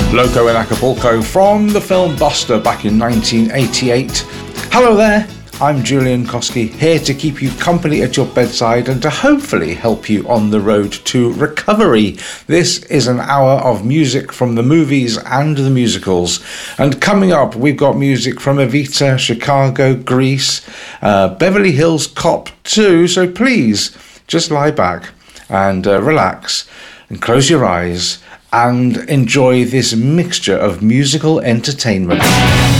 Loco in Acapulco from the film Buster back in 1988. Hello there, I'm Julian Koski, here to keep you company at your bedside and to hopefully help you on the road to recovery. This is an hour of music from the movies and the musicals. And coming up, we've got music from Evita, Chicago, Grease, Beverly Hills Cop 2. So please, just lie back and relax and close your eyes and enjoy this mixture of musical entertainment.